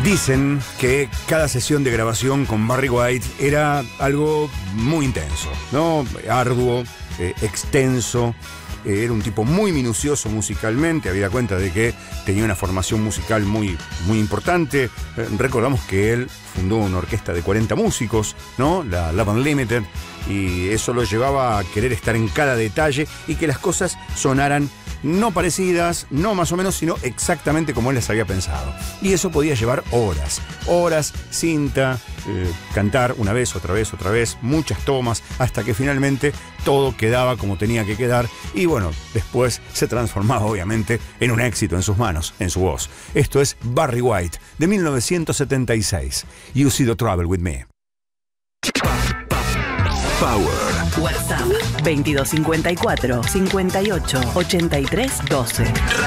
Dicen que cada sesión de grabación con Barry White era algo muy intenso, ¿no? Arduo, extenso. Era un tipo muy minucioso musicalmente, había cuenta de que tenía una formación musical muy, muy importante. Recordamos que él fundó una orquesta de 40 músicos, ¿no? La Love Unlimited, y eso lo llevaba a querer estar en cada detalle y que las cosas sonaran no parecidas, no más o menos, sino exactamente como él las había pensado. Y eso podía llevar horas, cinta, cantar una vez, otra vez, muchas tomas, hasta que finalmente todo quedaba como tenía que quedar. Y bueno, después se transformaba obviamente en un éxito en sus manos, en su voz. Esto es Barry White, de 1976. You See the Trouble with Me. Power. WhatsApp 2254 58 83 12.